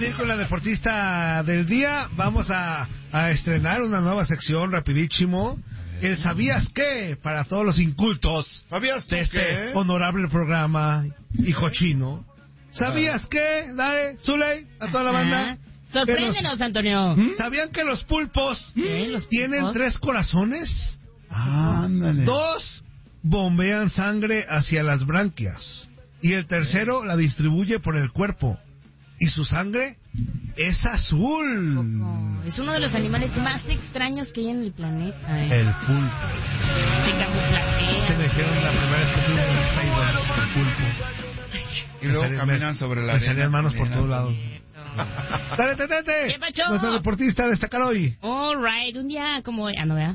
Con la deportista del día vamos a estrenar una nueva sección rapidísimo. El ¿sabías qué? Para todos los incultos de este honorable programa, hijo chino. ¿Sabías qué? Dale, Zuley, a toda la banda. Sorpréndenos, Antonio. ¿Sabían que los pulpos los tienen pulpos 3 corazones? Ándale. 2 bombean sangre hacia las branquias y el tercero la distribuye por el cuerpo. Y su sangre es azul. Es uno de los animales más extraños que hay en el planeta. El pulpo. Se camuflajea. Se me dijeron la primera vez que tuve el pulpo. Y luego caminan sobre la arena. Me salían manos por también, todos lados. ¡Dale, Tetete! ¿Qué pacho? Nuestra deportista a destacar hoy. All right, un día como... no, ¿verdad?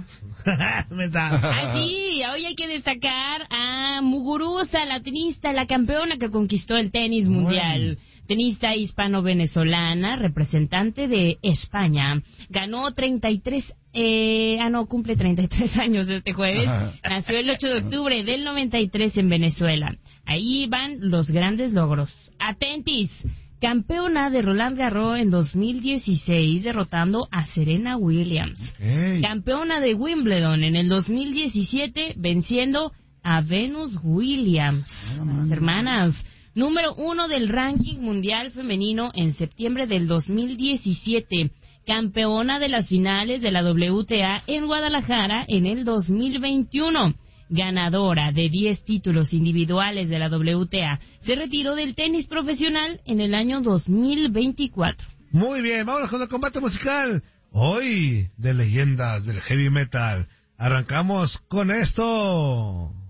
Sí, hoy hay que destacar a Muguruza, la tenista, la campeona que conquistó el tenis mundial. Tenista hispano-venezolana, representante de España. Ganó 33... cumple 33 años este jueves. Nació el 8 de octubre del 93 en Venezuela. Ahí van los grandes logros. Atentis. Campeona de Roland Garros en 2016, derrotando a Serena Williams. Campeona de Wimbledon en el 2017, venciendo a Venus Williams. Las hermanas. Número 1 del ranking mundial femenino en septiembre del 2017. Campeona de las finales de la WTA en Guadalajara en el 2021. Ganadora de 10 títulos individuales de la WTA, se retiró del tenis profesional en el año 2024. Muy bien, vámonos con el combate musical. Hoy, de leyendas del heavy metal. Arrancamos con esto.